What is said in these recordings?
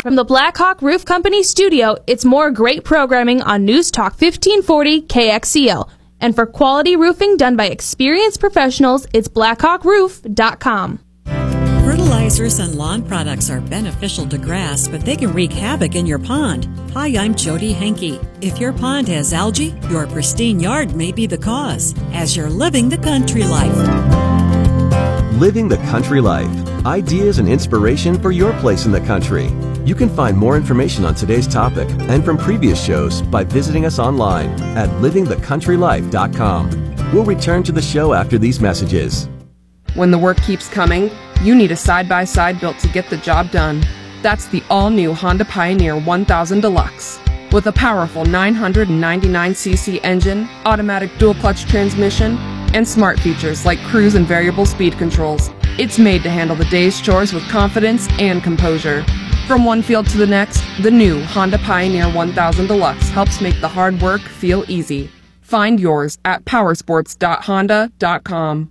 From the Blackhawk Roof Company studio, it's more great programming on News Talk 1540 KXEL. And for quality roofing done by experienced professionals, it's blackhawkroof.com. Fertilizers and lawn products are beneficial to grass, but they can wreak havoc in your pond. Hi, I'm Jody Henke. If your pond has algae, your pristine yard may be the cause, as you're living the country life. Living the Country Life. Ideas and inspiration for your place in the country. You can find more information on today's topic and from previous shows by visiting us online at livingthecountrylife.com. We'll return to the show after these messages. When the work keeps coming, you need a side-by-side built to get the job done. That's the all-new Honda Pioneer 1000 Deluxe. With a powerful 999cc engine, automatic dual-clutch transmission, and smart features like cruise and variable speed controls, it's made to handle the day's chores with confidence and composure. From one field to the next, the new Honda Pioneer 1000 Deluxe helps make the hard work feel easy. Find yours at powersports.honda.com.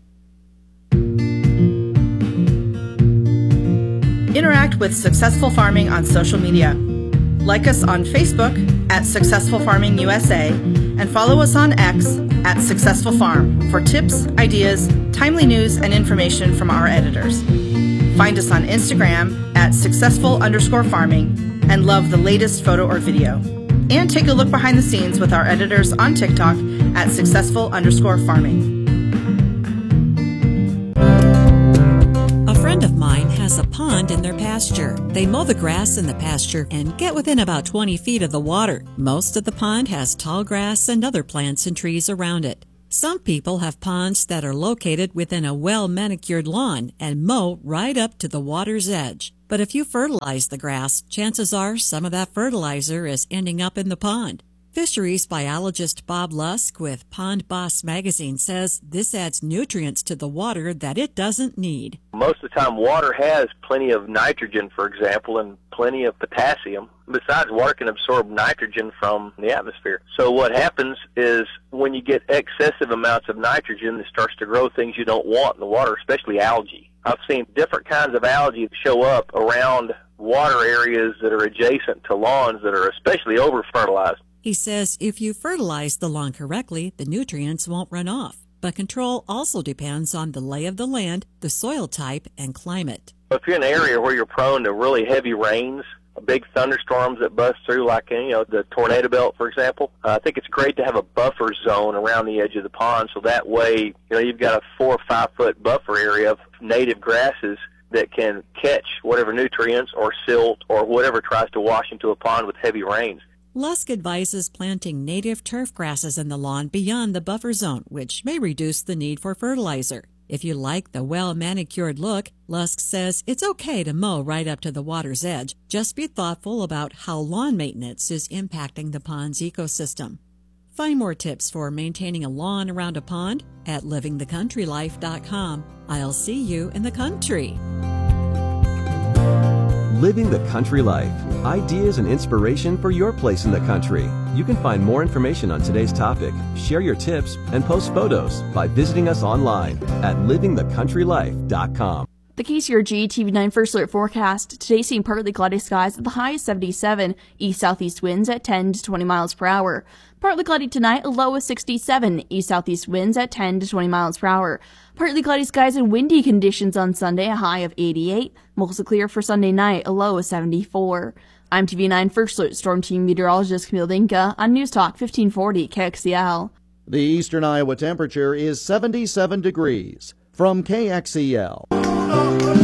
Interact with Successful Farming on social media. Like us on Facebook at Successful Farming USA and follow us on X at Successful Farm for tips, ideas, timely news, and information from our editors. Find us on Instagram at successful_farming and love the latest photo or video. And take a look behind the scenes with our editors on TikTok at successful_farming. A friend of mine has a pond in their pasture. They mow the grass in the pasture and get within about 20 feet of the water. Most of the pond has tall grass and other plants and trees around it. Some people have ponds that are located within a well-manicured lawn and mow right up to the water's edge. But if you fertilize the grass, chances are some of that fertilizer is ending up in the pond. Fisheries biologist Bob Lusk with Pond Boss magazine says this adds nutrients to the water that it doesn't need. Most of the time, water has plenty of nitrogen, for example, and plenty of potassium. Besides, water can absorb nitrogen from the atmosphere. So what happens is when you get excessive amounts of nitrogen, it starts to grow things you don't want in the water, especially algae. I've seen different kinds of algae show up around water areas that are adjacent to lawns that are especially over-fertilized. He says if you fertilize the lawn correctly, the nutrients won't run off. But control also depends on the lay of the land, the soil type, and climate. If you're in an area where you're prone to really heavy rains, big thunderstorms that bust through, like the tornado belt, for example, I think it's great to have a buffer zone around the edge of the pond, so that way you've got a 4 or 5 foot buffer area of native grasses that can catch whatever nutrients or silt or whatever tries to wash into a pond with heavy rains. Lusk advises planting native turf grasses in the lawn beyond the buffer zone, which may reduce the need for fertilizer. If you like the well-manicured look, Lusk says it's okay to mow right up to the water's edge. Just be thoughtful about how lawn maintenance is impacting the pond's ecosystem. Find more tips for maintaining a lawn around a pond at livingthecountrylife.com. I'll see you in the country. Living the Country Life. Ideas and inspiration for your place in the country. You can find more information on today's topic, share your tips, and post photos by visiting us online at livingthecountrylife.com. The KCRG TV9 First Alert forecast. Today seeing partly cloudy skies at the high 77, east-southeast winds at 10 to 20 miles per hour. Partly cloudy tonight, a low of 67, east-southeast winds at 10 to 20 miles per hour. Partly cloudy skies and windy conditions on Sunday, a high of 88. Mostly clear for Sunday night, a low of 74. I'm TV9 First Alert Storm Team Meteorologist Camille Dinka on News Talk 1540 KXEL. The eastern Iowa temperature is 77 degrees. From KXEL.